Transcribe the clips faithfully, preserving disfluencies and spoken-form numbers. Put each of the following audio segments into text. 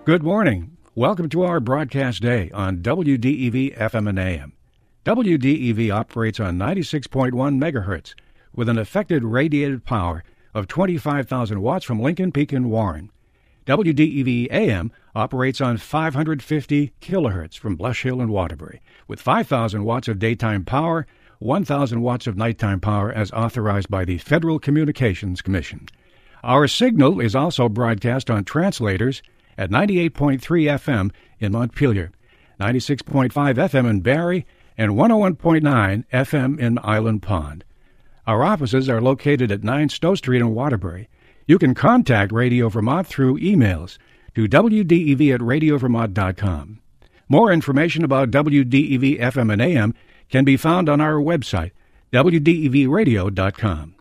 Good morning. Welcome to our broadcast day on W D E V F M and A M. W D E V operates on ninety-six point one megahertz with an effective radiated power of twenty-five thousand watts from Lincoln Peak and Warren. W D E V A M operates on five hundred fifty kilohertz from Blush Hill and Waterbury with five thousand watts of daytime power, one thousand watts of nighttime power as authorized by the Federal Communications Commission. Our signal is also broadcast on translators at ninety-eight point three F M in Montpelier, ninety-six point five F M in Barrie, and one oh one point nine F M in Island Pond. Our offices are located at nine Stowe Street in Waterbury. You can contact Radio Vermont through emails to W D E V at radio vermont dot com. More information about W D E V F M and A M can be found on our website, W D E V radio dot com.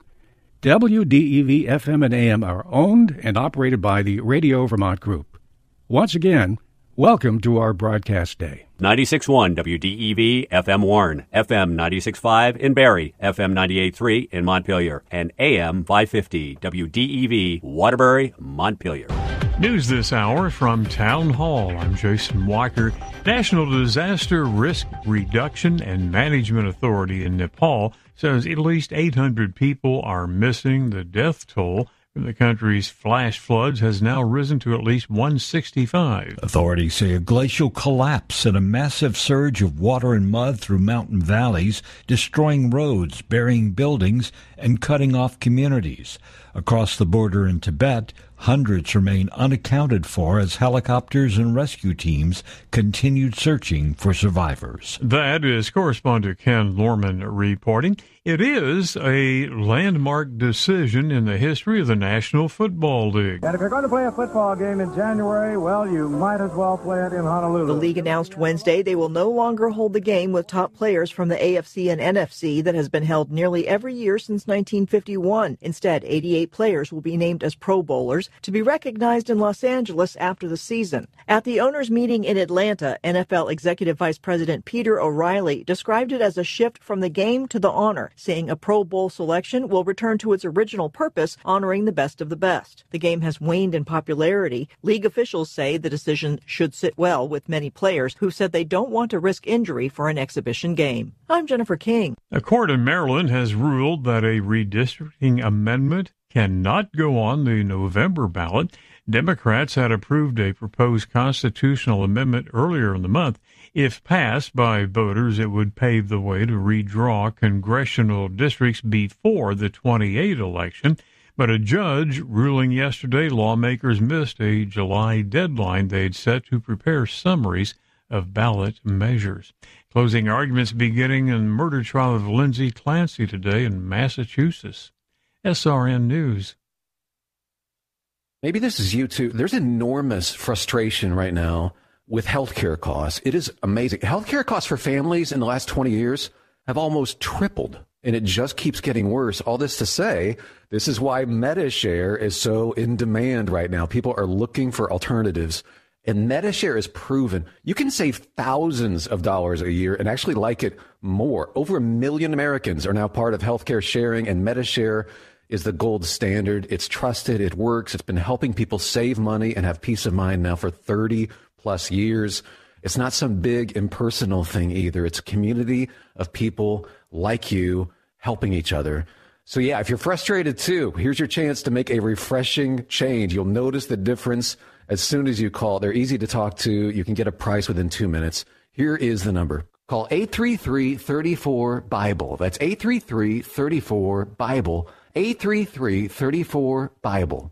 W D E V F M and A M are owned and operated by the Radio Vermont Group. Once again, welcome to our broadcast day. ninety-six point one W D E V F M Warren, F M ninety-six point five in Barrie, F M ninety-eight point three in Montpelier, and A M five fifty W D E V Waterbury, Montpelier. News this hour from Town Hall. I'm Jason Walker. National Disaster Risk Reduction and Management Authority in Nepal says at least eight hundred people are missing. The death toll from the country's flash floods has now risen to at least one hundred sixty-five. Authorities say a glacial collapse and a massive surge of water and mud through mountain valleys, destroying roads, burying buildings, and cutting off communities. Across the border in Tibet, hundreds remain unaccounted for as helicopters and rescue teams continued searching for survivors. That is correspondent Ken Lorman reporting. It is a landmark decision in the history of the National Football League. And if you're going to play a football game in January, well, you might as well play it in Honolulu. The league announced Wednesday they will no longer hold the game with top players from the A F C and N F C that has been held nearly every year since nineteen fifty-one. Instead, eighty-eight players will be named as Pro Bowlers to be recognized in Los Angeles after the season. At the owners' meeting in Atlanta, N F L Executive Vice President Peter O'Reilly described it as a shift from the game to the honor, saying a Pro Bowl selection will return to its original purpose, honoring the best of the best. The game has waned in popularity. League officials say the decision should sit well with many players who said they don't want to risk injury for an exhibition game. I'm Jennifer King. A court in Maryland has ruled that a redistricting amendment cannot go on the November ballot. Democrats had approved a proposed constitutional amendment earlier in the month. If passed by voters, it would pave the way to redraw congressional districts before the twenty-eight election. But a judge ruling yesterday lawmakers missed a July deadline they'd set to prepare summaries of ballot measures. Closing arguments beginning in the murder trial of Lindsay Clancy today in Massachusetts. S R N News. Maybe this is you too. There's enormous frustration right now with healthcare costs. It is amazing. Healthcare costs for families in the last twenty years have almost tripled, and it just keeps getting worse. All this to say, this is why MediShare is so in demand right now. People are looking for alternatives, and MediShare is proven you can save thousands of dollars a year and actually like it more. Over a million Americans are now part of healthcare sharing, and MediShare is the gold standard. It's trusted. It works. It's been helping people save money and have peace of mind now for thirty plus years. It's not some big impersonal thing either. It's a community of people like you helping each other. So yeah, if you're frustrated too, here's your chance to make a refreshing change. You'll notice the difference as soon as you call. They're easy to talk to. You can get a price within two minutes. Here is the number. Call eight three three, three four, BIBLE. That's eight three three, three four, BIBLE. eight three three, three four, BIBLE.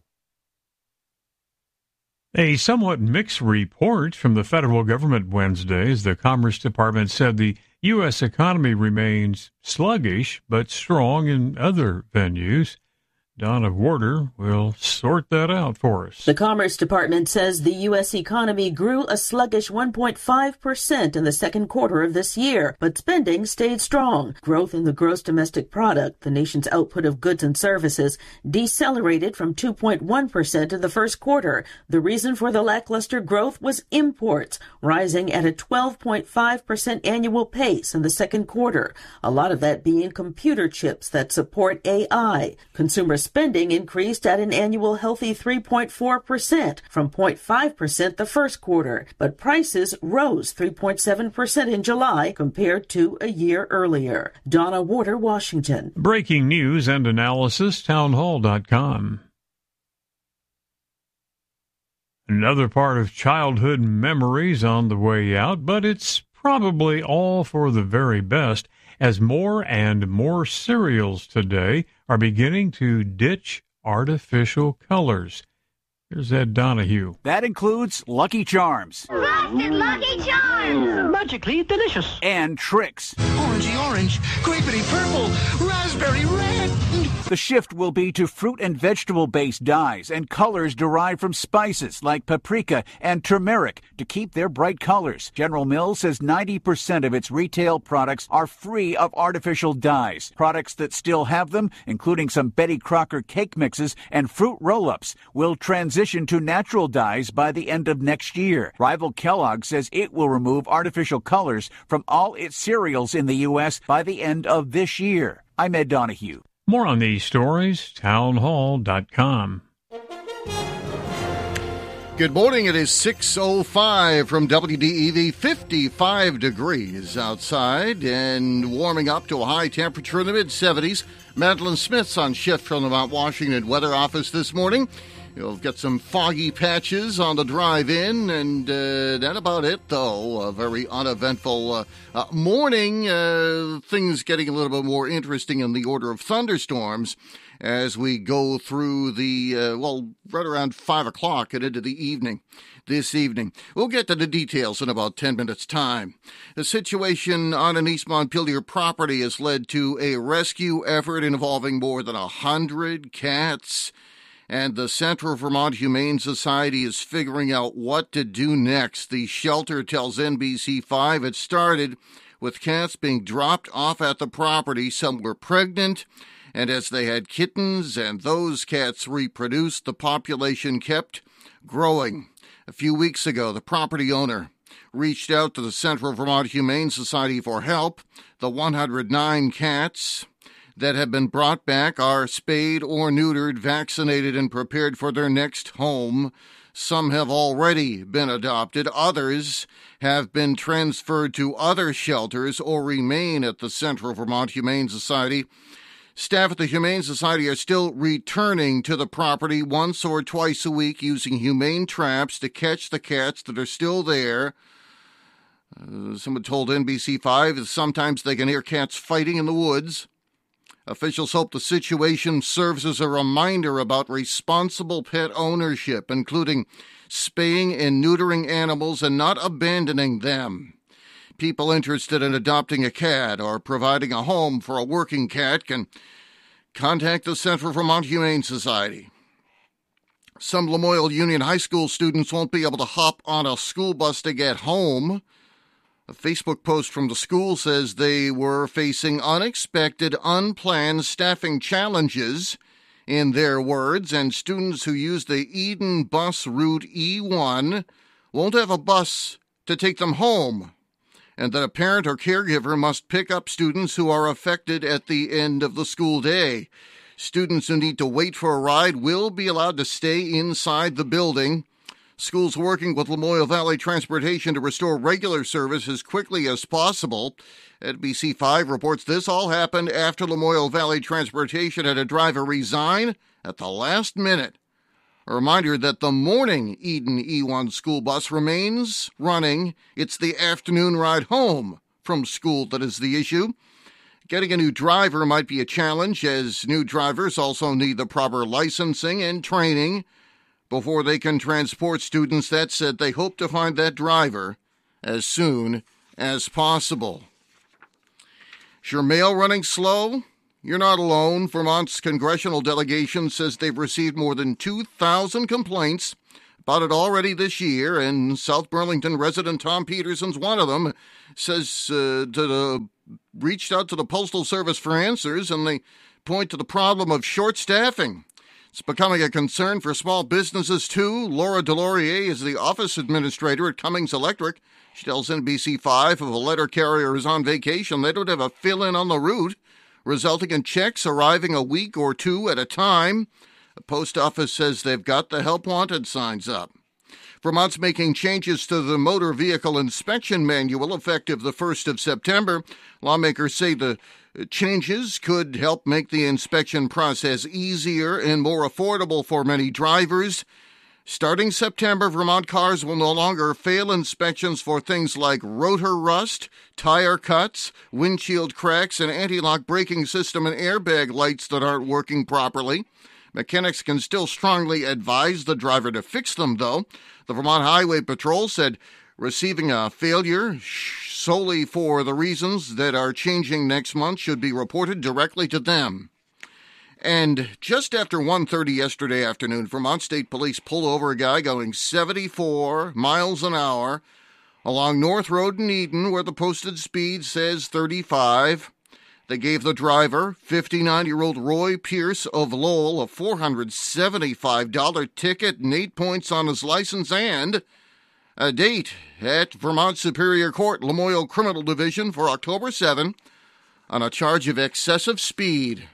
A somewhat mixed report from the federal government Wednesday as the Commerce Department said the U S economy remains sluggish but strong in other venues. Donna Warder will sort that out for us. The Commerce Department says the U S economy grew a sluggish one point five percent in the second quarter of this year, but spending stayed strong. Growth in the gross domestic product, the nation's output of goods and services, decelerated from two point one percent in the first quarter. The reason for the lackluster growth was imports, rising at a twelve point five percent annual pace in the second quarter. A lot of that being computer chips that support A I. Consumer spending increased at an annual healthy three point four percent from zero point five percent the first quarter, but prices rose three point seven percent in July compared to a year earlier. Donna Warder, Washington. Breaking news and analysis, townhall dot com. Another part of childhood memories on the way out, but it's probably all for the very best, as more and more cereals today are beginning to ditch artificial colors. Here's Ed Donahue. That includes Lucky Charms. Frosted Lucky Charms! Magically delicious. And Trix. Orangey orange, grapey purple, raspberry red. The shift will be to fruit and vegetable-based dyes and colors derived from spices like paprika and turmeric to keep their bright colors. General Mills says ninety percent of its retail products are free of artificial dyes. Products that still have them, including some Betty Crocker cake mixes and fruit roll-ups, will transition to natural dyes by the end of next year. Rival Kellogg says it will remove artificial colors from all its cereals in the U S by the end of this year. I'm Ed Donahue. More on these stories, townhall dot com. Good morning. It is six oh five from W D E V. fifty-five degrees outside and warming up to a high temperature in the mid-seventies. Madeline Smith's on shift from the Mount Washington Weather Office this morning. You'll get some foggy patches on the drive-in, and uh, that's about it, though. A very uneventful uh, uh, morning. Uh, things getting a little bit more interesting in the order of thunderstorms as we go through the, uh, well, right around five o'clock and into the evening this evening. We'll get to the details in about ten minutes' time. The situation on an East Montpelier property has led to a rescue effort involving more than a hundred cats. And the Central Vermont Humane Society is figuring out what to do next. The shelter tells N B C five it started with cats being dropped off at the property. Some were pregnant, and as they had kittens and those cats reproduced, the population kept growing. A few weeks ago, the property owner reached out to the Central Vermont Humane Society for help. The one hundred nine cats that have been brought back are spayed or neutered, vaccinated, and prepared for their next home. Some have already been adopted. Others have been transferred to other shelters or remain at the Central Vermont Humane Society. Staff at the Humane Society are still returning to the property once or twice a week using humane traps to catch the cats that are still there. Uh, someone told N B C five that sometimes they can hear cats fighting in the woods. Officials hope the situation serves as a reminder about responsible pet ownership, including spaying and neutering animals and not abandoning them. People interested in adopting a cat or providing a home for a working cat can contact the Central Vermont Humane Society. Some Lamoille Union High School students won't be able to hop on a school bus to get home. A Facebook post from the school says they were facing unexpected, unplanned staffing challenges, in their words, and students who use the Eden bus route E one won't have a bus to take them home, and that a parent or caregiver must pick up students who are affected at the end of the school day. Students who need to wait for a ride will be allowed to stay inside the building. Schools working with Lamoille Valley Transportation to restore regular service as quickly as possible. N B C five reports this all happened after Lamoille Valley Transportation had a driver resign at the last minute. A reminder that the morning Eden E one school bus remains running. It's the afternoon ride home from school that is the issue. Getting a new driver might be a challenge, as new drivers also need the proper licensing and training before they can transport students. That said, they hope to find that driver as soon as possible. Is your mail running slow? You're not alone. Vermont's congressional delegation says they've received more than two thousand complaints about it already this year, and South Burlington resident Tom Peterson's one of them. Says uh, to the, reached out to the Postal Service for answers, and they point to the problem of short staffing. It's becoming a concern for small businesses, too. Laura Delorier is the office administrator at Cummings Electric. She tells N B C five if a letter carrier is on vacation, they don't have a fill-in on the route. resulting in checks arriving a week or two at a time. The post office says they've got the help wanted signs up. Vermont's making changes to the motor vehicle inspection manual effective the first of September. Lawmakers say the changes could help make the inspection process easier and more affordable for many drivers. Starting September, Vermont cars will no longer fail inspections for things like rotor rust, tire cuts, windshield cracks, and anti-lock braking system and airbag lights that aren't working properly. Mechanics can still strongly advise the driver to fix them, though. The Vermont Highway Patrol said receiving a failure solely for the reasons that are changing next month should be reported directly to them. And just after one thirty yesterday afternoon, Vermont State Police pulled over a guy going seventy-four miles an hour along North Road in Eden, where the posted speed says thirty-five. They gave the driver, fifty-nine-year-old Roy Pierce of Lowell, a four hundred seventy-five dollars ticket and eight points on his license and a date at Vermont Superior Court, Lamoille Criminal Division for October seventh on a charge of excessive speed.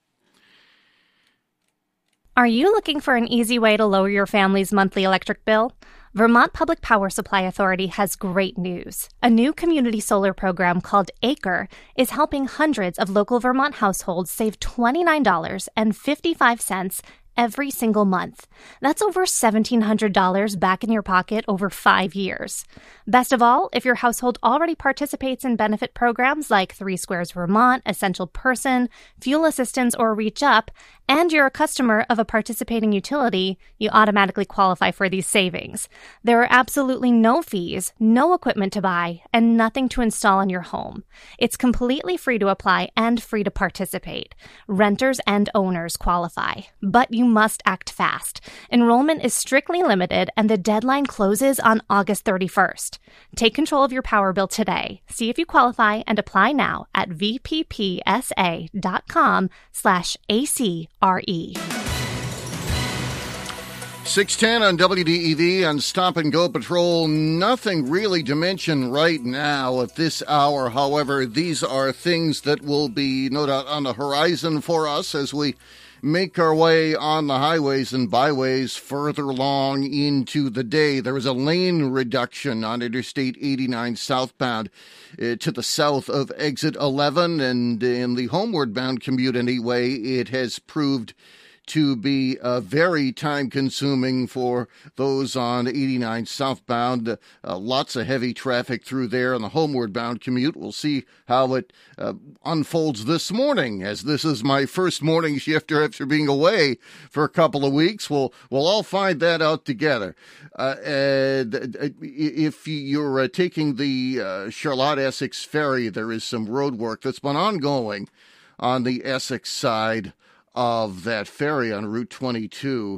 Are you looking for an easy way to lower your family's monthly electric bill? Vermont Public Power Supply Authority has great news. A new community solar program called Acre is helping hundreds of local Vermont households save twenty-nine dollars and fifty-five cents every single month. That's over seventeen hundred dollars back in your pocket over five years. Best of all, if your household already participates in benefit programs like Three Squares Vermont, Essential Person, Fuel Assistance, or Reach Up, and you're a customer of a participating utility, you automatically qualify for these savings. There are absolutely no fees, no equipment to buy, and nothing to install in your home. It's completely free to apply and free to participate. Renters and owners qualify, but you must act fast. Enrollment is strictly limited, and the deadline closes on August thirty-first. Take control of your power bill today. See if you qualify and apply now at vppsa.com slash ACRE. six ten on W D E V on Stop and Go Patrol. Nothing really to mention right now at this hour. However, these are things that will be no doubt on the horizon for us as we make our way on the highways and byways further along into the day. There is a lane reduction on Interstate eighty-nine southbound uh, to the south of Exit eleven, and in the homeward bound commute anyway, it has proved to be uh, very time-consuming for those on eighty-nine southbound. Uh, lots of heavy traffic through there on the homeward-bound commute. We'll see how it uh, unfolds this morning, as this is my first morning shifter after being away for a couple of weeks. We'll, we'll all find that out together. Uh, and if you're uh, taking the uh, Charlotte-Essex ferry, there is some road work that's been ongoing on the Essex side of that ferry on Route twenty-two,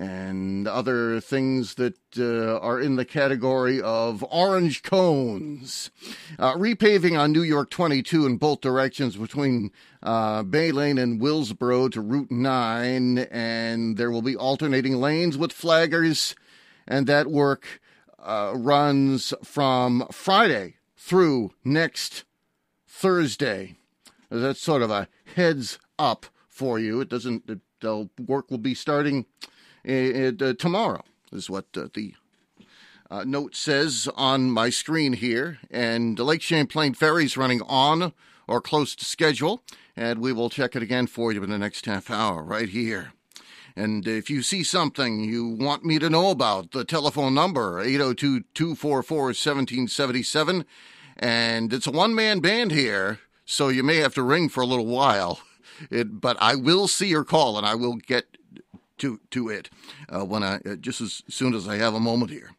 and other things that uh, are in the category of orange cones. Uh, repaving on New York twenty-two in both directions between uh, Bay Lane and Willsboro to Route nine, and there will be alternating lanes with flaggers, and that work uh, runs from Friday through next Thursday. That's sort of a heads up for you. It doesn't, it, the work will be starting uh, uh, tomorrow, is what uh, the uh, note says on my screen here. And the Lake Champlain Ferry is running on or close to schedule, and we will check it again for you in the next half hour right here. And if you see something you want me to know about, the telephone number, eight oh two, two four four, one seven seven seven. And it's a one-man band here, so you may have to ring for a little while. It, but I will see your call, and I will get to to it uh, when I uh, just as soon as I have a moment here.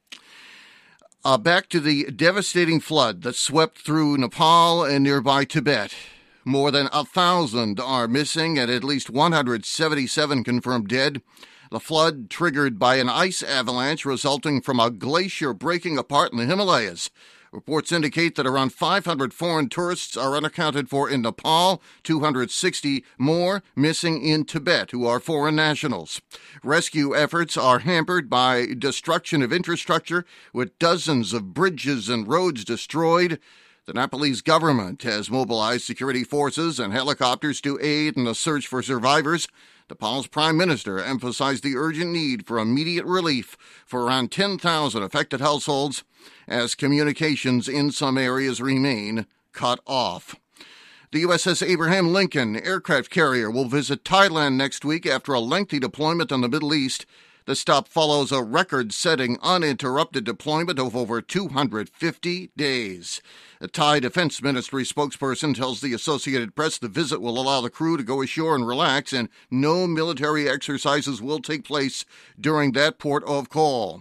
Uh, back to the devastating flood that swept through Nepal and nearby Tibet. More than a thousand are missing, and at least one hundred seventy-seven confirmed dead. The flood triggered by an ice avalanche resulting from a glacier breaking apart in the Himalayas. Reports indicate that around five hundred foreign tourists are unaccounted for in Nepal, two hundred sixty more missing in Tibet, who are foreign nationals. Rescue efforts are hampered by destruction of infrastructure, with dozens of bridges and roads destroyed. The Nepalese government has mobilized security forces and helicopters to aid in the search for survivors. Nepal's prime minister emphasized the urgent need for immediate relief for around ten thousand affected households as communications in some areas remain cut off. The U S S Abraham Lincoln aircraft carrier will visit Thailand next week after a lengthy deployment in the Middle East. The stop follows a record-setting uninterrupted deployment of over two hundred fifty days. A Thai Defense Ministry spokesperson tells the Associated Press the visit will allow the crew to go ashore and relax, and no military exercises will take place during that port of call.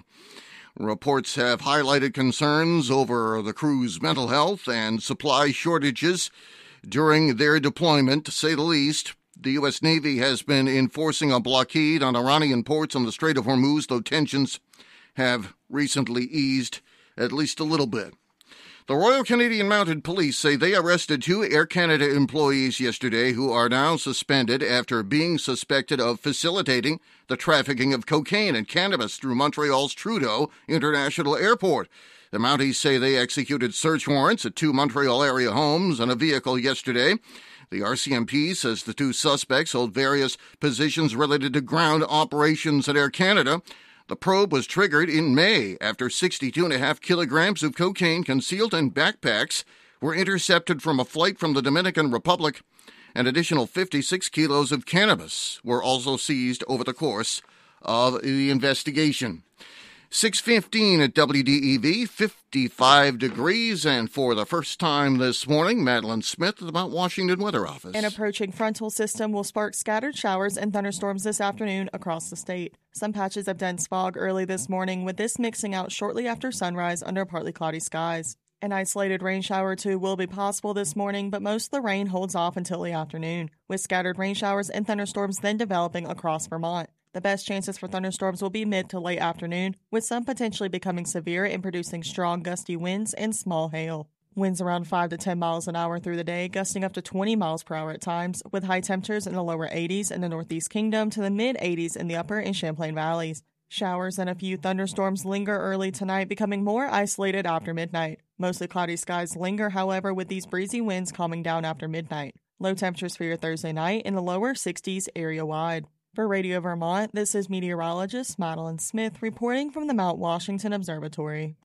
Reports have highlighted concerns over the crew's mental health and supply shortages during their deployment, to say the least. The U S. Navy has been enforcing a blockade on Iranian ports on the Strait of Hormuz, though tensions have recently eased at least a little bit. The Royal Canadian Mounted Police say they arrested two Air Canada employees yesterday who are now suspended after being suspected of facilitating the trafficking of cocaine and cannabis through Montreal's Trudeau International Airport. The Mounties say they executed search warrants at two Montreal area homes and a vehicle yesterday. The R C M P says the two suspects hold various positions related to ground operations at Air Canada. The probe was triggered in May after sixty-two point five kilograms of cocaine concealed in backpacks were intercepted from a flight from the Dominican Republic. An additional fifty-six kilos of cannabis were also seized over the course of the investigation. six fifteen at W D E V, fifty-five degrees, and for the first time this morning, Madeline Smith at the Mount Washington Weather Office. An approaching frontal system will spark scattered showers and thunderstorms this afternoon across the state. Some patches of dense fog early this morning, with this mixing out shortly after sunrise under partly cloudy skies. An isolated rain shower or two will be possible this morning, but most of the rain holds off until the afternoon, with scattered rain showers and thunderstorms then developing across Vermont. The best chances for thunderstorms will be mid to late afternoon, with some potentially becoming severe and producing strong gusty winds and small hail. Winds around five to ten miles an hour through the day, gusting up to twenty miles per hour at times, with high temperatures in the lower eighties in the Northeast Kingdom to the mid-eighties in the upper and Champlain valleys. Showers and a few thunderstorms linger early tonight, becoming more isolated after midnight. Mostly cloudy skies linger, however, with these breezy winds calming down after midnight. Low temperatures for your Thursday night in the lower sixties area-wide. For Radio Vermont, this is meteorologist Madeline Smith reporting from the Mount Washington Observatory.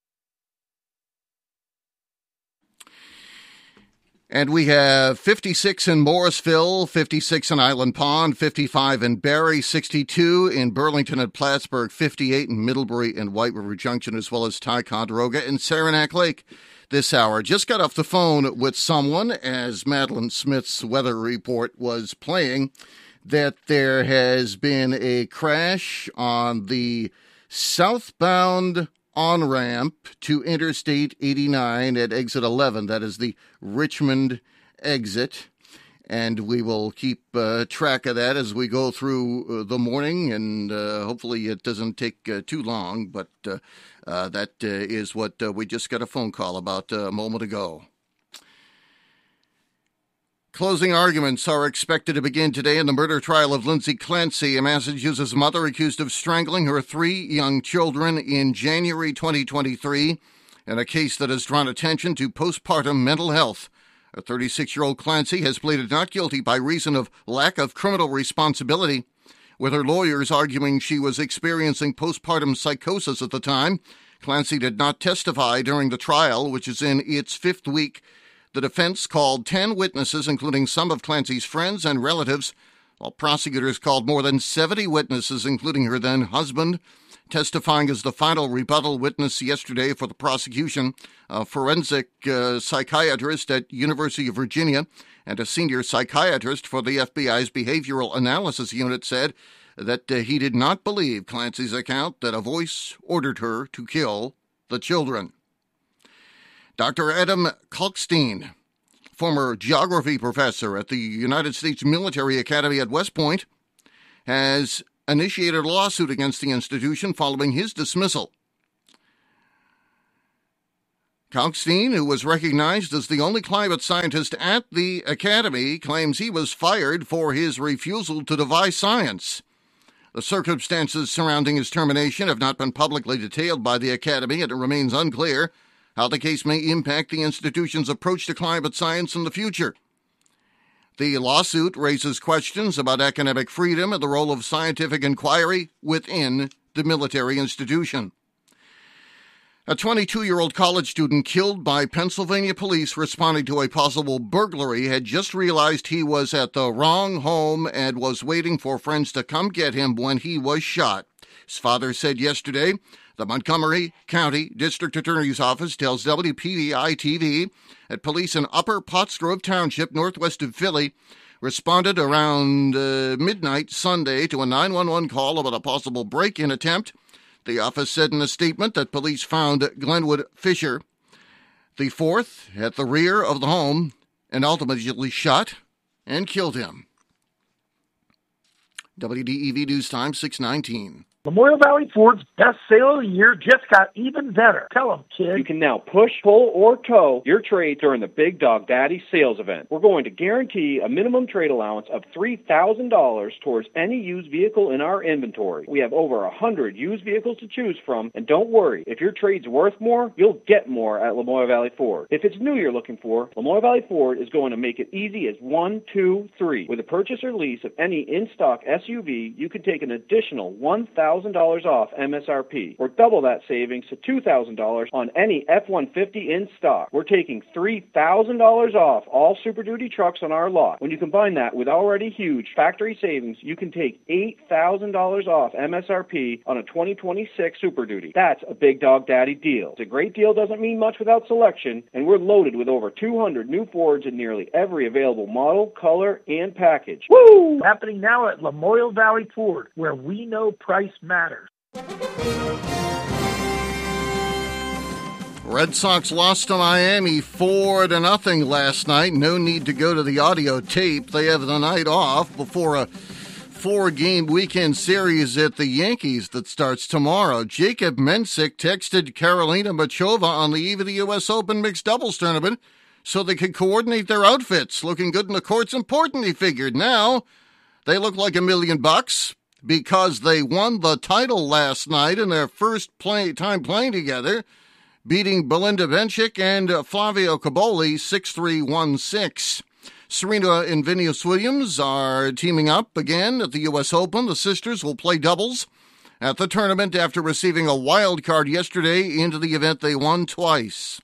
And we have fifty-six in Morrisville, fifty-six in Island Pond, fifty-five in Barrie, sixty-two in Burlington and Plattsburgh, fifty-eight in Middlebury and White River Junction, as well as Ticonderoga and Saranac Lake this hour. Just got off the phone with someone as Madeline Smith's weather report was playing, that there has been a crash on the southbound on-ramp to Interstate eighty-nine at exit eleven. That is the Richmond exit. And we will keep uh, track of that as we go through uh, the morning, and uh, hopefully it doesn't take uh, too long. But uh, uh, that uh, is what uh, we just got a phone call about uh, a moment ago. Closing arguments are expected to begin today in the murder trial of Lindsay Clancy, a Massachusetts mother accused of strangling her three young children in January twenty twenty-three, in a case that has drawn attention to postpartum mental health. A thirty-six-year-old Clancy has pleaded not guilty by reason of lack of criminal responsibility, with her lawyers arguing she was experiencing postpartum psychosis at the time. Clancy did not testify during the trial, which is in its fifth week. The defense called ten witnesses, including some of Clancy's friends and relatives, while prosecutors called more than seventy witnesses, including her then-husband. Testifying as the final rebuttal witness yesterday for the prosecution, a forensic uh, psychiatrist at University of Virginia and a senior psychiatrist for the F B I's Behavioral Analysis Unit said that uh, he did not believe Clancy's account that a voice ordered her to kill the children. Doctor Adam Kalkstein, former geography professor at the United States Military Academy at West Point, has initiated a lawsuit against the institution following his dismissal. Kalkstein, who was recognized as the only climate scientist at the academy, claims he was fired for his refusal to defy science. The circumstances surrounding his termination have not been publicly detailed by the academy, and it remains unclear how the case may impact the institution's approach to climate science in the future. The lawsuit raises questions about academic freedom and the role of scientific inquiry within the military institution. A twenty-two-year-old college student killed by Pennsylvania police responding to a possible burglary had just realized he was at the wrong home and was waiting for friends to come get him when he was shot. His father said yesterday. The Montgomery County District Attorney's Office tells W P V I-T V that police in Upper Pottsgrove Township, northwest of Philly, responded around uh, midnight Sunday to a nine one one call about a possible break-in attempt. The office said in a statement that police found Glenwood Fisher, the fourth, at the rear of the home and ultimately shot and killed him. W D E V News Time, six nineteen. Memorial Valley Ford's best sale of the year just got even better. Tell them, kid. You can now push, pull, or tow your trade during the Big Dog Daddy sales event. We're going to guarantee a minimum trade allowance of three thousand dollars towards any used vehicle in our inventory. We have over one hundred used vehicles to choose from, and don't worry, if your trade's worth more, you'll get more at Lamoille Valley Ford. If it's new you're looking for, Lamoille Valley Ford is going to make it easy as one, two, three. With a purchase or lease of any in-stock S U V, you can take an additional one thousand dollars off M S R P, or double that savings to two thousand dollars on any F one fifty in stock. We're taking three thousand dollars off all Super Duty trucks on our lot. When you combine that with already huge factory savings, you can take eight thousand dollars off M S R P on a twenty twenty-six Super Duty. That's a Big Dog Daddy deal. It's a great deal doesn't mean much without selection, and we're loaded with over two hundred new Fords in nearly every available model, color, and package. Woo! Happening now at Lamoille Valley Ford, where we know price matters. Red Sox lost to Miami four to nothing last night. No need to go to the audio tape. They have the night off before a four-game weekend series at the Yankees that starts tomorrow. Jacob Mensick texted Carolina Machova on the eve of the U S Open mixed doubles tournament so they could coordinate their outfits. Looking good in the court's important, he figured. Now they look like a million bucks because they won the title last night in their first play time playing together, beating Belinda Bencic and Flavio Caboli six three, one six. Serena and Venus Williams are teaming up again at the U S Open. The sisters will play doubles at the tournament after receiving a wild card yesterday into the event they won twice.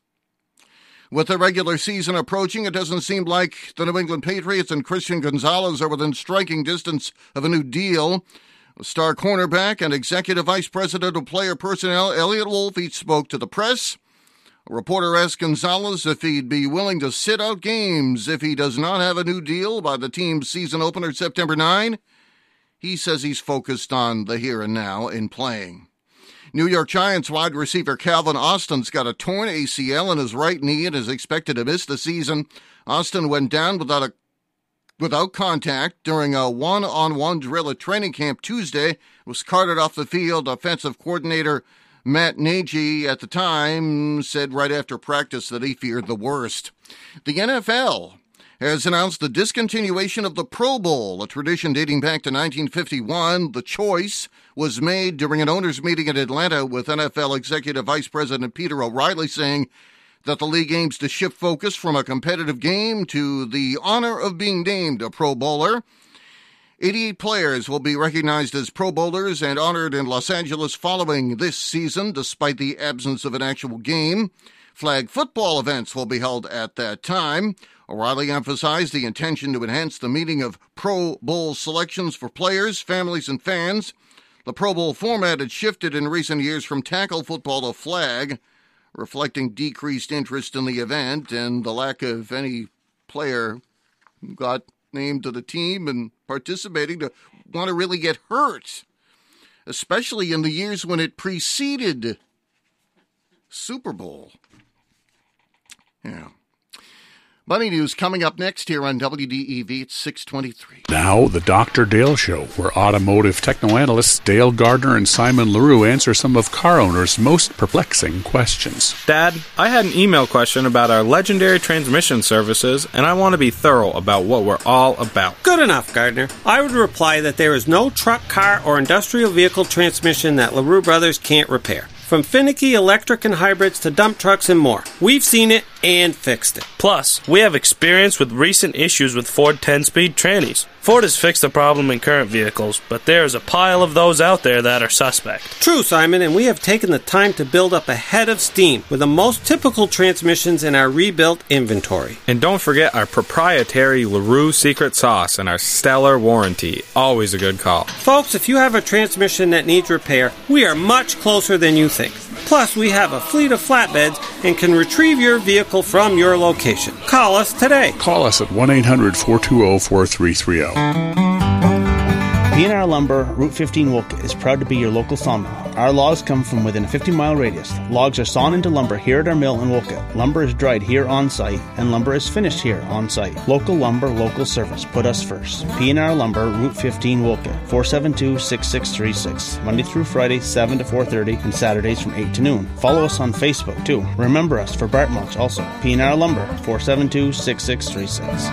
With the regular season approaching, it doesn't seem like the New England Patriots and Christian Gonzalez are within striking distance of a new deal. Star cornerback and executive vice president of player personnel Elliot Wolf each spoke to the press. A reporter asked Gonzalez if he'd be willing to sit out games if he does not have a new deal by the team's season opener September ninth. He says he's focused on the here and now in playing. New York Giants wide receiver Calvin Austin's got a torn A C L in his right knee and is expected to miss the season. Austin went down without a without contact during a one-on-one drill at training camp Tuesday. Was carted off the field. Offensive coordinator Matt Nagy at the time said right after practice that he feared the worst. The N F L has announced the discontinuation of the Pro Bowl, a tradition dating back to nineteen fifty-one. The choice was made during an owners' meeting in Atlanta with N F L Executive Vice President Peter O'Reilly saying that the league aims to shift focus from a competitive game to the honor of being named a Pro Bowler. eighty-eight players will be recognized as Pro Bowlers and honored in Los Angeles following this season, despite the absence of an actual game. Flag football events will be held at that time. O'Reilly emphasized the intention to enhance the meaning of Pro Bowl selections for players, families, and fans. The Pro Bowl format had shifted in recent years from tackle football to flag, reflecting decreased interest in the event and the lack of any player who got named to the team and participating to want to really get hurt, especially in the years when it preceded Super Bowl. Yeah. Money News coming up next here on W D E V at six twenty-three. Now, the Doctor Dale Show, where automotive techno-analysts Dale Gardner and Simon LaRue answer some of car owners' most perplexing questions. Dad, I had an email question about our legendary transmission services, and I want to be thorough about what we're all about. Good enough, Gardner. I would reply that there is no truck, car, or industrial vehicle transmission that LaRue Brothers can't repair. From finicky electric and hybrids to dump trucks and more. We've seen it and fixed it. Plus, we have experience with recent issues with Ford ten-speed trannies. Ford has fixed the problem in current vehicles, but there is a pile of those out there that are suspect. True, Simon, and we have taken the time to build up a head of steam with the most typical transmissions in our rebuilt inventory. And don't forget our proprietary LaRue secret sauce and our stellar warranty. Always a good call. Folks, if you have a transmission that needs repair, we are much closer than you think. Plus, we have a fleet of flatbeds and can retrieve your vehicle from your location. Call us today. Call us at one eight hundred four two zero four three three zero. P and R Lumber, Route fifteen Wolcott is proud to be your local sawmill. Our logs come from within a fifty mile radius. Logs are sawn into lumber here at our mill in Wolcott. Lumber is dried here on site, and lumber is finished here on site. Local lumber, local service. Put us first. P and R Lumber, Route fifteen Wolcott, four seven two, six six three six. Monday through Friday, seven to four thirty, and Saturdays from eight to noon. Follow us on Facebook, too. Remember us for Bart Mulch also. P and R Lumber, four seven two, six six three six.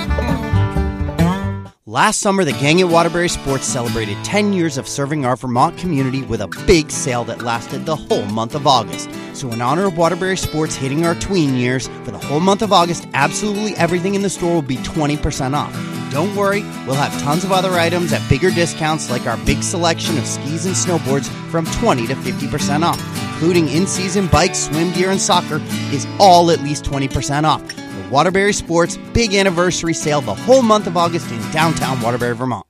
Last summer, the gang at Waterbury Sports celebrated ten years of serving our Vermont community with a big sale that lasted the whole month of August. So in honor of Waterbury Sports hitting our tween years, for the whole month of August, absolutely everything in the store will be twenty percent off. Don't worry, we'll have tons of other items at bigger discounts like our big selection of skis and snowboards from twenty to fifty percent off, including in-season bikes, swim gear, and soccer is all at least twenty percent off. Waterbury Sports big anniversary sale the whole month of August in downtown Waterbury, Vermont.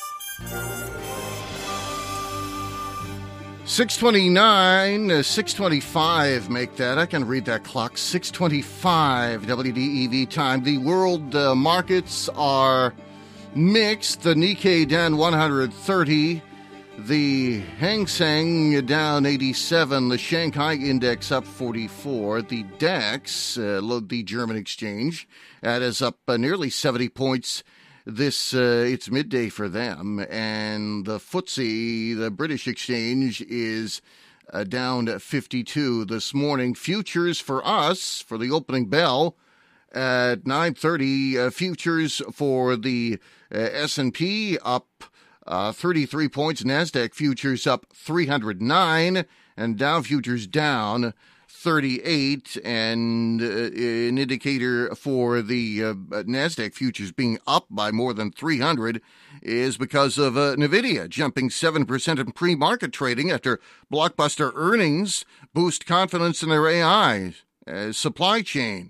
six twenty-nine, uh, six twenty-five, make that. I can read that clock. six twenty-five W D E V time. The world uh, markets are mixed. The Nikkei down one hundred thirty. The Hang Seng down eighty-seven. The Shanghai Index up forty-four. The DAX, uh, the German exchange, that is up uh, nearly seventy points. This uh, it's midday for them. And the F T S E, the British exchange, is uh, down fifty-two this morning. Futures for us, for the opening bell, at nine thirty. Uh, futures for the uh, S and P up Uh, thirty-three points. NASDAQ futures up three hundred nine, and Dow futures down thirty-eight. And uh, an indicator for the uh, NASDAQ futures being up by more than three hundred is because of uh, NVIDIA jumping seven percent in pre-market trading after blockbuster earnings boost confidence in their A I uh, supply chain.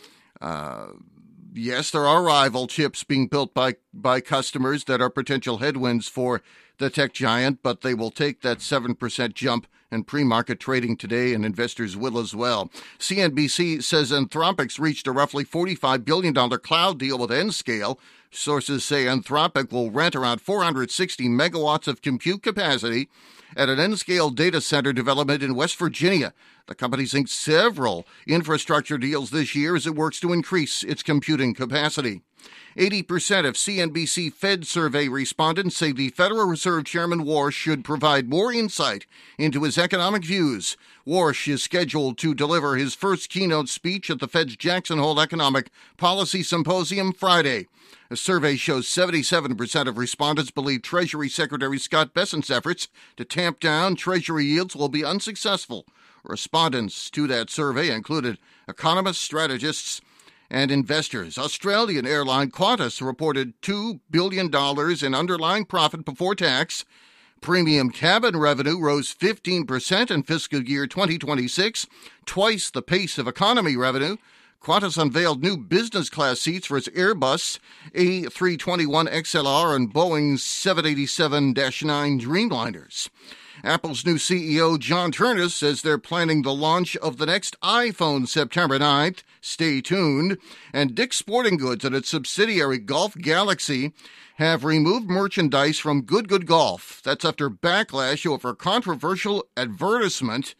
Uh, Yes, there are rival chips being built by, by customers that are potential headwinds for the tech giant, but they will take that seven percent jump in pre-market trading today, and investors will as well. C N B C says Anthropic's reached a roughly forty-five billion dollars cloud deal with Nscale. Sources say Anthropic will rent around four hundred sixty megawatts of compute capacity at an Nscale data center development in West Virginia. The company's inked several infrastructure deals this year as it works to increase its computing capacity. eighty percent of C N B C Fed survey respondents say the Federal Reserve Chairman Warsh should provide more insight into his economic views. Warsh is scheduled to deliver his first keynote speech at the Fed's Jackson Hole Economic Policy Symposium Friday. A survey shows seventy-seven percent of respondents believe Treasury Secretary Scott Bessent's efforts to tamp down Treasury yields will be unsuccessful. Respondents to that survey included economists, strategists, and investors. Australian airline Qantas reported two billion dollars in underlying profit before tax. Premium cabin revenue rose fifteen percent in fiscal year twenty twenty-six, twice the pace of economy revenue. Qantas unveiled new business class seats for its Airbus A three twenty-one X L R and Boeing seven eighty-seven dash nine Dreamliners. Apple's new C E O, John Ternus, says they're planning the launch of the next iPhone September ninth. Stay tuned. And Dick's Sporting Goods and its subsidiary Golf Galaxy have removed merchandise from Good Good Golf. That's after backlash over a controversial advertisement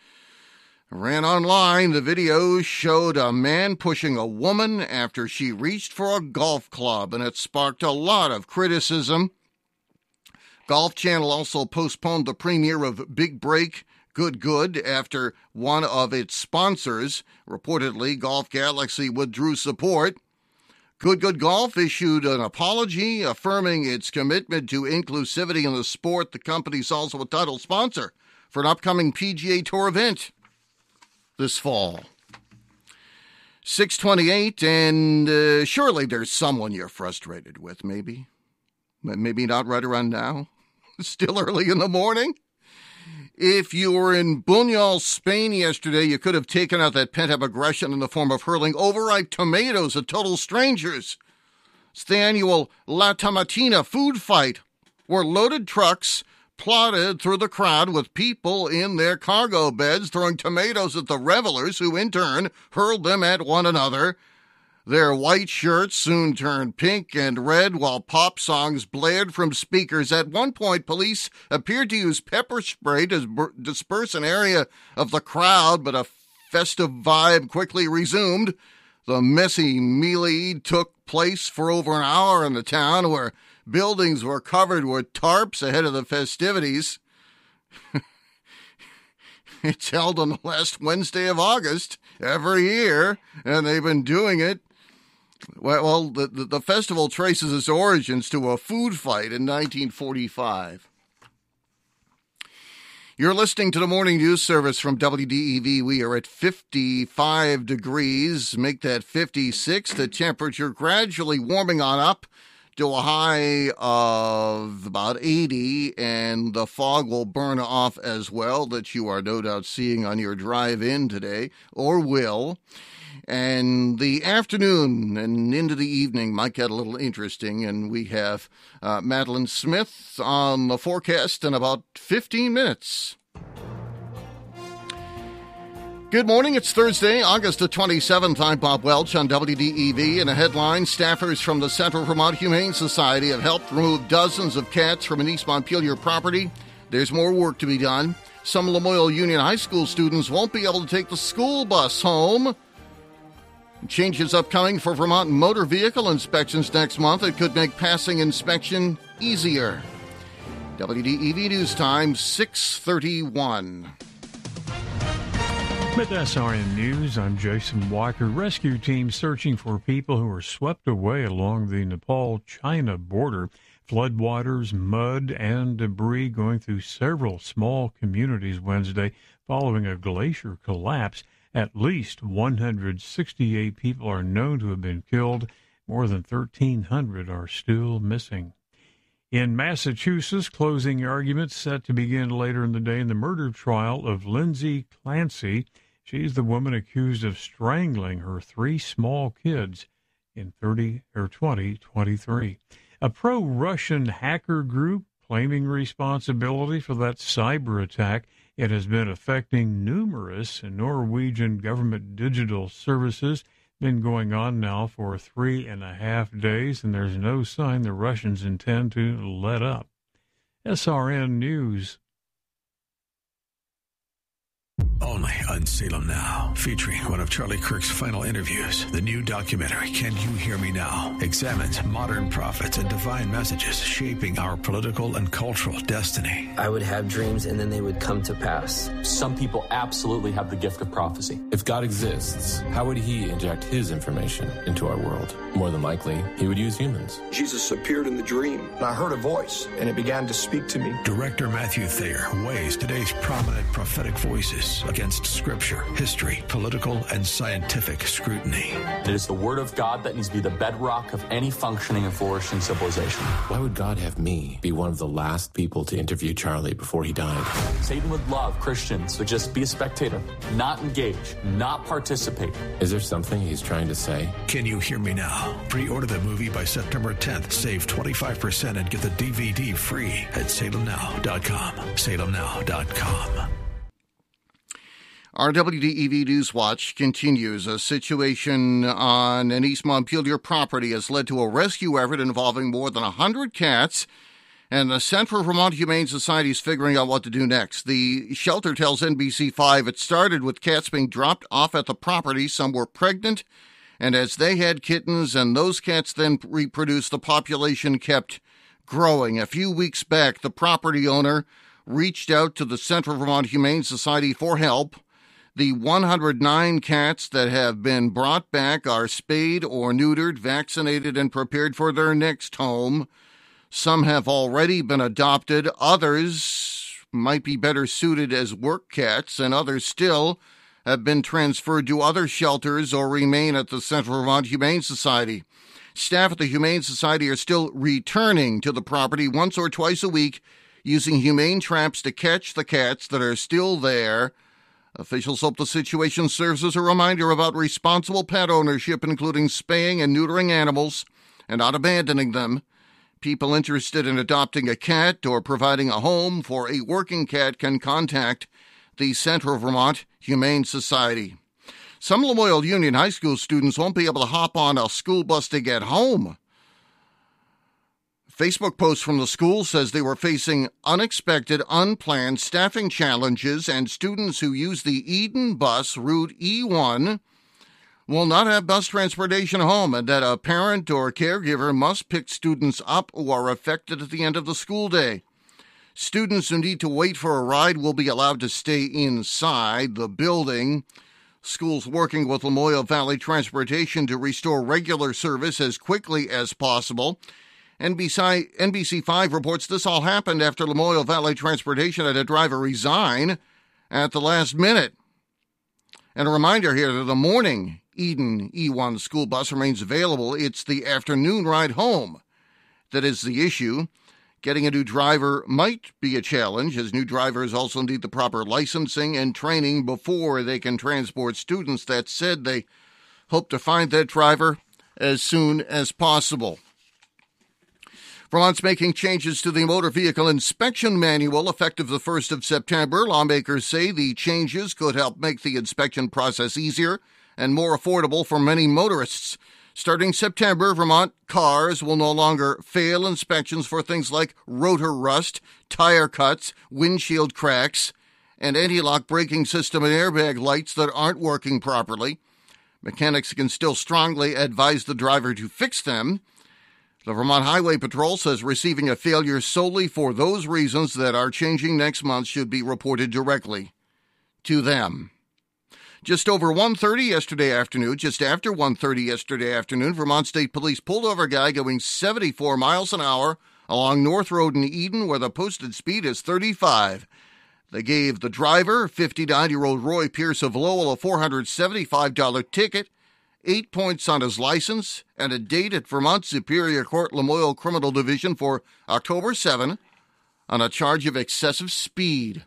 ran online. The video showed a man pushing a woman after she reached for a golf club, and it sparked a lot of criticism. Golf Channel also postponed the premiere of Big Break Good Good after one of its sponsors, reportedly Golf Galaxy, withdrew support. Good Good Golf issued an apology affirming its commitment to inclusivity in the sport. The company is also a title sponsor for an upcoming P G A Tour event this fall. six twenty-eight, and uh, surely there's someone you're frustrated with, maybe. Maybe not right around now. Still early in the morning. If you were in Buñol, Spain yesterday, you could have taken out that pent-up aggression in the form of hurling overripe tomatoes at total strangers. It's the annual La Tomatina food fight, where loaded trucks plodded through the crowd with people in their cargo beds throwing tomatoes at the revelers, who in turn hurled them at one another. Their white shirts soon turned pink and red while pop songs blared from speakers. At one point, police appeared to use pepper spray to disperse an area of the crowd, but a festive vibe quickly resumed. The messy melee took place for over an hour in the town, where buildings were covered with tarps ahead of the festivities. It's held on the last Wednesday of August every year, and they've been doing it. Well, the, the, the festival traces its origins to a food fight in nineteen forty-five. You're listening to the Morning News Service from W D E V. We are at fifty-five degrees. Make that fifty-six. The temperature gradually warming on up to a high of about eighty, and the fog will burn off as well, that you are no doubt seeing on your drive in today, or will. And the afternoon and into the evening might get a little interesting, and we have uh, Madeline Smith on the forecast in about fifteen minutes. Good morning. It's Thursday, August the twenty-seventh. I'm Bob Welch on W D E V. In a headline, staffers from the Central Vermont Humane Society have helped remove dozens of cats from an East Montpelier property. There's more work to be done. Some Lamoille Union High School students won't be able to take the school bus home. Changes upcoming for Vermont motor vehicle inspections next month. It could make passing inspection easier. W D E V News Time, six thirty-one. With S R N News, I'm Jason Walker. Rescue teams searching for people who were swept away along the Nepal-China border. Floodwaters, mud, and debris going through several small communities Wednesday following a glacier collapse. At least one hundred sixty-eight people are known to have been killed. More than thirteen hundred are still missing. In Massachusetts, closing arguments set to begin later in the day in the murder trial of Lindsay Clancy. She's the woman accused of strangling her three small kids in thirty or twenty twenty-three. A pro-Russian hacker group claiming responsibility for that cyber attack. It has been affecting numerous Norwegian government digital services. Been going on now for three and a half days, and there's no sign the Russians intend to let up. S R N News. Only on Salem Now, featuring one of Charlie Kirk's final interviews. The new documentary, Can You Hear Me Now?, examines modern prophets and divine messages shaping our political and cultural destiny. I would have dreams and then they would come to pass. Some people absolutely have the gift of prophecy. If God exists, how would he inject his information into our world? More than likely, he would use humans. Jesus appeared in the dream, and I heard a voice, and it began to speak to me. Director Matthew Thayer weighs today's prominent prophetic voices against scripture, history, political, and scientific scrutiny. It is the word of God that needs to be the bedrock of any functioning and flourishing civilization. Why would God have me be one of the last people to interview Charlie before he died? Satan would love Christians to just be a spectator, not engage, not participate. Is there something he's trying to say? Can You Hear Me Now? Pre-order the movie by September tenth. Save twenty-five percent and get the D V D free at salem now dot com. salem now dot com. Our W D E V News Watch continues. A situation on an East Montpelier property has led to a rescue effort involving more than one hundred cats, and the Central Vermont Humane Society is figuring out what to do next. The shelter tells N B C five it started with cats being dropped off at the property. Some were pregnant, and as they had kittens and those cats then reproduced, the population kept growing. A few weeks back, the property owner reached out to the Central Vermont Humane Society for help. The one hundred nine cats that have been brought back are spayed or neutered, vaccinated, and prepared for their next home. Some have already been adopted. Others might be better suited as work cats, and others still have been transferred to other shelters or remain at the Central Vermont Humane Society. Staff at the Humane Society are still returning to the property once or twice a week using humane traps to catch the cats that are still there. Officials hope the situation serves as a reminder about responsible pet ownership, including spaying and neutering animals and not abandoning them. People interested in adopting a cat or providing a home for a working cat can contact the Central Vermont Humane Society. Some Lamoille Union High School students won't be able to hop on a school bus to get home. Facebook post from the school says they were facing unexpected, unplanned staffing challenges, and students who use the Eden bus, Route E one, will not have bus transportation home, and that a parent or caregiver must pick students up who are affected at the end of the school day. Students who need to wait for a ride will be allowed to stay inside the building. Schools working with Lamoille Valley Transportation to restore regular service as quickly as possible. N B C five reports this all happened after Lamoille Valley Transportation had a driver resign at the last minute. And a reminder here that the morning Eden E one school bus remains available. It's the afternoon ride home that is the issue. Getting a new driver might be a challenge, as new drivers also need the proper licensing and training before they can transport students. That said, they hope to find that driver as soon as possible. Vermont's making changes to the motor vehicle inspection manual effective the first of September. Lawmakers say the changes could help make the inspection process easier and more affordable for many motorists. Starting September, Vermont cars will no longer fail inspections for things like rotor rust, tire cuts, windshield cracks, and anti-lock braking system and airbag lights that aren't working properly. Mechanics can still strongly advise the driver to fix them. The Vermont Highway Patrol says receiving a failure solely for those reasons that are changing next month should be reported directly to them. Just over one thirty yesterday afternoon, just after one thirty yesterday afternoon, Vermont State Police pulled over a guy going seventy-four miles an hour along North Road in Eden, where the posted speed is thirty-five. They gave the driver, fifty-nine-year-old Roy Pierce of Lowell, a four hundred seventy-five dollars ticket, eight points on his license, and a date at Vermont Superior Court Lamoille Criminal Division for October seventh on a charge of excessive speed.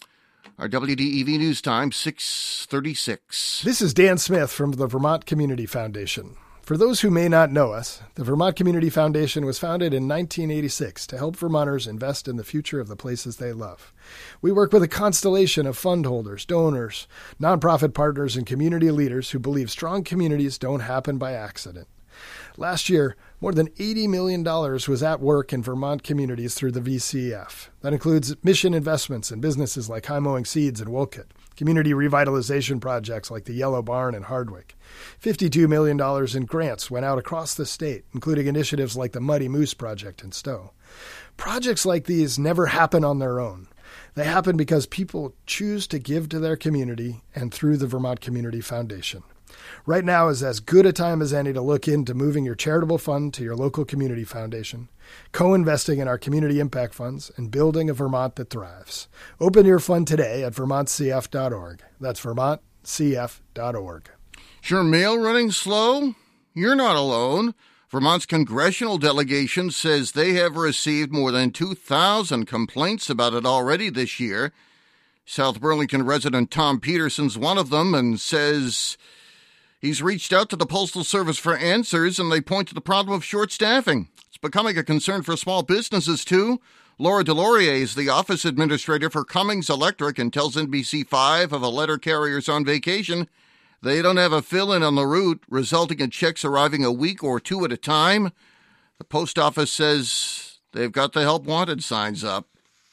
Our W D E V News Time, six thirty-six. This is Dan Smith from the Vermont Community Foundation. For those who may not know us, the Vermont Community Foundation was founded in nineteen eighty-six to help Vermonters invest in the future of the places they love. We work with a constellation of fund holders, donors, nonprofit partners, and community leaders who believe strong communities don't happen by accident. Last year, more than eighty million dollars was at work in Vermont communities through the V C F. That includes mission investments in businesses like High Mowing Seeds in Wolcott, community revitalization projects like the Yellow Barn in Hardwick. fifty-two million dollars in grants went out across the state, including initiatives like the Muddy Moose Project in Stowe. Projects like these never happen on their own. They happen because people choose to give to their community and through the Vermont Community Foundation. Right now is as good a time as any to look into moving your charitable fund to your local community foundation, co-investing in our community impact funds, and building a Vermont that thrives. Open your fund today at vermont c f dot org. That's vermont c f dot org. Sure, mail running slow? You're not alone. Vermont's congressional delegation says they have received more than two thousand complaints about it already this year. South Burlington resident Tom Peterson's one of them and says he's reached out to the Postal Service for answers, and they point to the problem of short staffing. It's becoming a concern for small businesses, too. Laura Delorier is the office administrator for Cummings Electric and tells N B C five of a letter carrier's on vacation. They don't have a fill-in on the route, resulting in checks arriving a week or two at a time. The post office says they've got the help wanted signs up.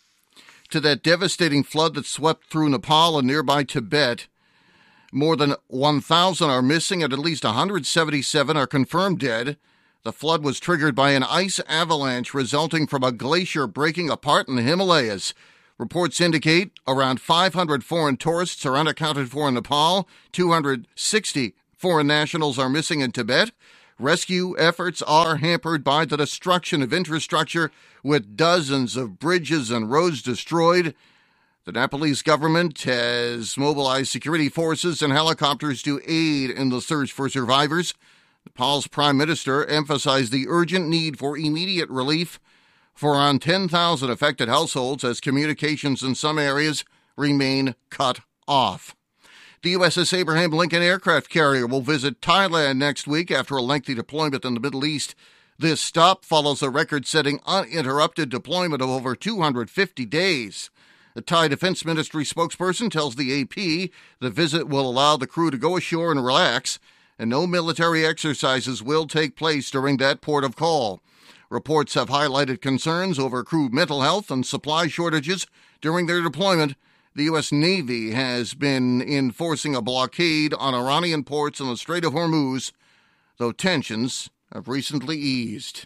To that devastating flood that swept through Nepal and nearby Tibet, more than one thousand are missing and at least one hundred seventy-seven are confirmed dead. The flood was triggered by an ice avalanche resulting from a glacier breaking apart in the Himalayas. Reports indicate around five hundred foreign tourists are unaccounted for in Nepal. two hundred sixty foreign nationals are missing in Tibet. Rescue efforts are hampered by the destruction of infrastructure, with dozens of bridges and roads destroyed. The Nepalese government has mobilized security forces and helicopters to aid in the search for survivors. Nepal's prime minister emphasized the urgent need for immediate relief for around ten thousand affected households as communications in some areas remain cut off. The U S S Abraham Lincoln aircraft carrier will visit Thailand next week after a lengthy deployment in the Middle East. This stop follows a record-setting uninterrupted deployment of over two hundred fifty days. The Thai Defense Ministry spokesperson tells the A P the visit will allow the crew to go ashore and relax, and no military exercises will take place during that port of call. Reports have highlighted concerns over crew mental health and supply shortages during their deployment. The U S Navy has been enforcing a blockade on Iranian ports in the Strait of Hormuz, though tensions have recently eased.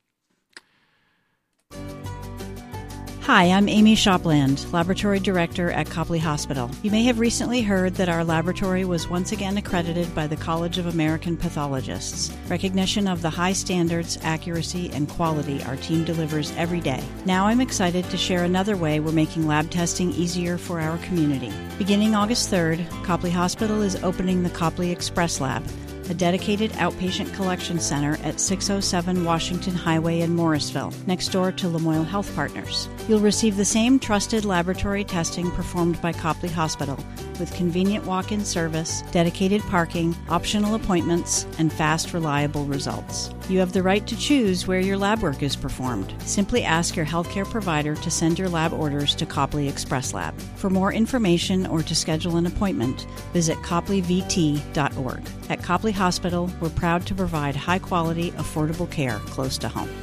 Hi, I'm Amy Shopland, Laboratory Director at Copley Hospital. You may have recently heard that our laboratory was once again accredited by the College of American Pathologists, recognition of the high standards, accuracy, and quality our team delivers every day. Now I'm excited to share another way we're making lab testing easier for our community. Beginning August third, Copley Hospital is opening the Copley Express Lab, a dedicated outpatient collection center at six oh seven Washington Highway in Morrisville, next door to Lamoille Health Partners. You'll receive the same trusted laboratory testing performed by Copley Hospital, with convenient walk-in service, dedicated parking, optional appointments, and fast, reliable results. You have the right to choose where your lab work is performed. Simply ask your healthcare provider to send your lab orders to Copley Express Lab. For more information or to schedule an appointment, visit copley v t dot org. At Copley Hospital, we're proud to provide high-quality, affordable care close to home.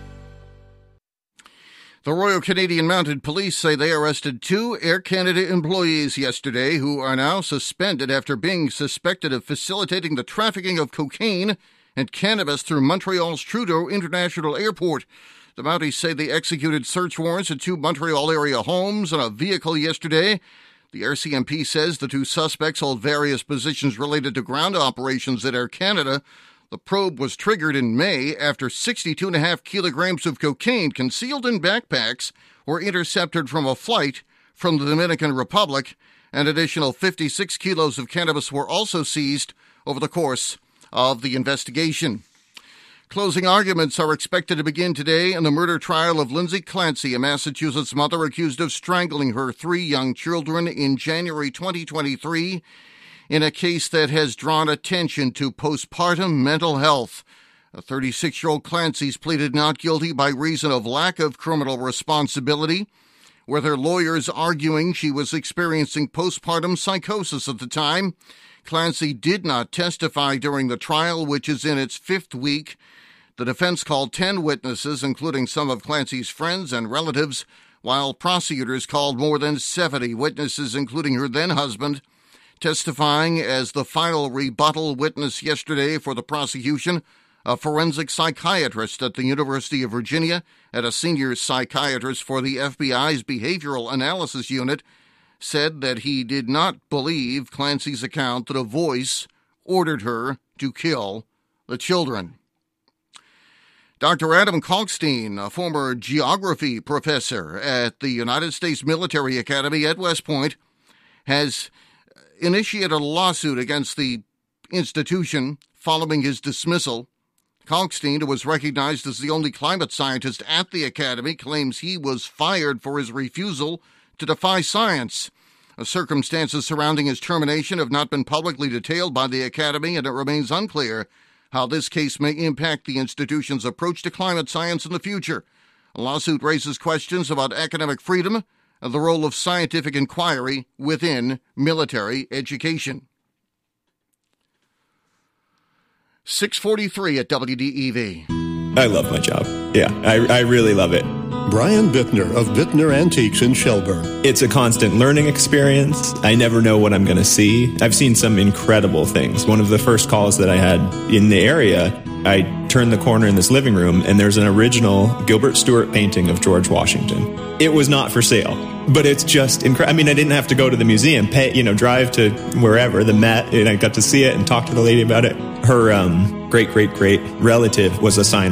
The Royal Canadian Mounted Police say they arrested two Air Canada employees yesterday who are now suspended after being suspected of facilitating the trafficking of cocaine and cannabis through Montreal's Trudeau International Airport. The Mounties say they executed search warrants at two Montreal area homes and a vehicle yesterday. The R C M P says the two suspects hold various positions related to ground operations at Air Canada. The probe was triggered in May after sixty-two point five kilograms of cocaine concealed in backpacks were intercepted from a flight from the Dominican Republic. An additional fifty-six kilos of cannabis were also seized over the course of the investigation. Closing arguments are expected to begin today in the murder trial of Lindsay Clancy, a Massachusetts mother accused of strangling her three young children in January twenty twenty-three. In a case that has drawn attention to postpartum mental health. A thirty-six-year-old Clancy's pleaded not guilty by reason of lack of criminal responsibility, with her lawyers arguing she was experiencing postpartum psychosis at the time. Clancy did not testify during the trial, which is in its fifth week. The defense called ten witnesses, including some of Clancy's friends and relatives, while prosecutors called more than seventy witnesses, including her then-husband. Testifying as the final rebuttal witness yesterday for the prosecution, a forensic psychiatrist at the University of Virginia and a senior psychiatrist for the F B I's Behavioral Analysis Unit said that he did not believe Clancy's account that a voice ordered her to kill the children. Doctor Adam Kalkstein, a former geography professor at the United States Military Academy at West Point, has initiated a lawsuit against the institution following his dismissal. Kalkstein, who was recognized as the only climate scientist at the academy, claims he was fired for his refusal to defy science. The circumstances surrounding his termination have not been publicly detailed by the academy, and it remains unclear how this case may impact the institution's approach to climate science in the future. The lawsuit raises questions about academic freedom and the role of scientific inquiry within military education. six forty-three at W D E V. I love my job. Yeah, I, I really love it. Brian Bittner of Bittner Antiques in Shelburne. It's a constant learning experience. I never know what I'm going to see. I've seen some incredible things. One of the first calls that I had in the area, I turned the corner in this living room, and there's an original Gilbert Stuart painting of George Washington. It was not for sale, but it's just incredible. I mean, I didn't have to go to the museum, pay, you know, drive to wherever, the Met, and I got to see it and talk to the lady about it. Her um, great, great, great relative was a signer